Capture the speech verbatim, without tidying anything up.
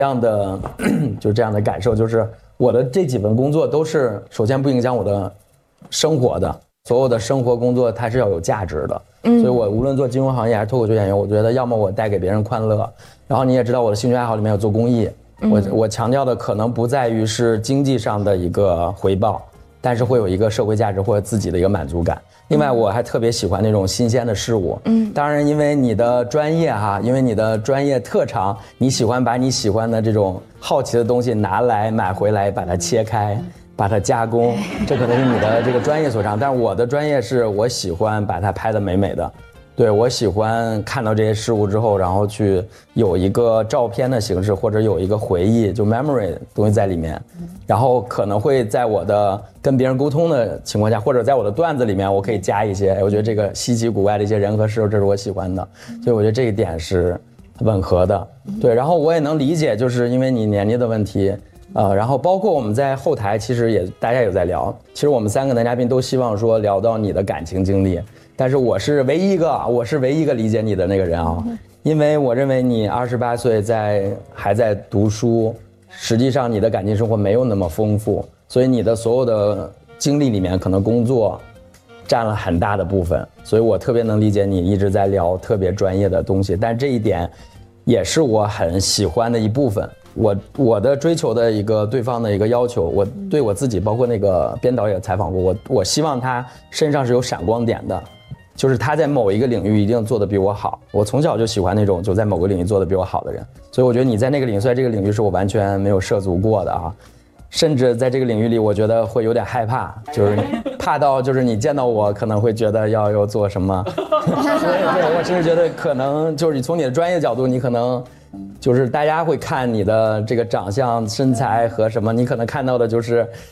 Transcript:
这样的就这样的感受，就是我的这几份工作都是首先不影响我的生活的，所有的生活工作它是要有价值的。嗯，所以我无论做金融行业还是脱口秀演员，我觉得要么我带给别人欢乐，然后你也知道我的兴趣爱好里面有做公益，我我强调的可能不在于是经济上的一个回报，但是会有一个社会价值或者自己的一个满足感。另外我还特别喜欢那种新鲜的事物，嗯，当然因为你的专业哈，因为你的专业特长，你喜欢把你喜欢的这种好奇的东西拿来买回来，把它切开，把它加工，这可能是你的这个专业所长。但是我的专业是我喜欢把它拍得美美的，对，我喜欢看到这些事物之后，然后去有一个照片的形式，或者有一个回忆，就 memory 东西在里面，然后可能会在我的跟别人沟通的情况下，或者在我的段子里面，我可以加一些，我觉得这个稀奇古怪的一些人和事，这是我喜欢的，所以我觉得这一点是吻合的。对，然后我也能理解，就是因为你年龄的问题。呃，然后包括我们在后台，其实也大家有在聊。其实我们三个男嘉宾都希望说聊到你的感情经历，但是我是唯一一个，我是唯一一个理解你的那个人啊，因为我认为你二十八岁在还在读书，实际上你的感情生活没有那么丰富，所以你的所有的经历里面，可能工作占了很大的部分，所以我特别能理解你一直在聊特别专业的东西，但这一点也是我很喜欢的一部分。我我的追求的一个对方的一个要求，我对我自己，包括那个编导也采访过我，我希望他身上是有闪光点的，就是他在某一个领域一定做得比我好。我从小就喜欢那种就在某个领域做得比我好的人，所以我觉得你在那个领域，在这个领域是我完全没有涉足过的啊，甚至在这个领域里，我觉得会有点害怕，就是怕到就是你见到我可能会觉得要要做什么，对对，我甚至觉得可能就是你从你的专业角度，你可能。就是大家会看你的这个长相、身材和什么，你可能看到的就是